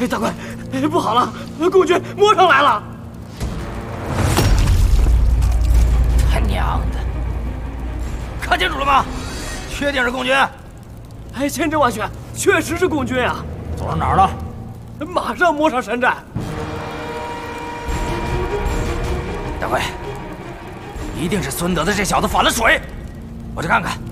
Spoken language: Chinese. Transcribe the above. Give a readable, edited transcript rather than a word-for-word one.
大贵，不好了，共军摸上来了！ 他娘的！看清楚了吗？确定是共军？ 千真万确，确实是共军啊！ 走到哪儿了？ 马上摸上山寨。 大贵，一定是孙德的这小子反了水，我去看看。